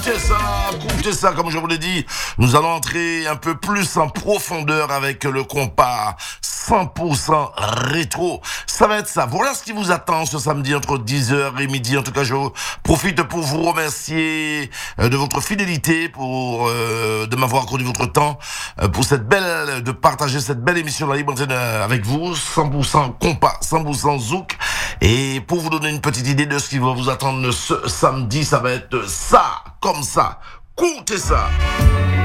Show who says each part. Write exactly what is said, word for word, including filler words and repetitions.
Speaker 1: C'est ça, écoutez ça, comme je vous l'ai dit, nous allons entrer un peu plus en profondeur avec le compas cent pour cent rétro. Ça va être ça. Voilà ce qui vous attend ce samedi entre dix heures et midi. En tout cas, je profite pour vous remercier de votre fidélité, pour euh, de m'avoir accordé votre temps, pour cette belle, de partager cette belle émission de la Libre Antenne avec vous. cent pour cent compas, cent pour cent zouk. Et pour vous donner une petite idée de ce qui va vous attendre ce samedi, ça va être ça, comme ça. Écoutez ça.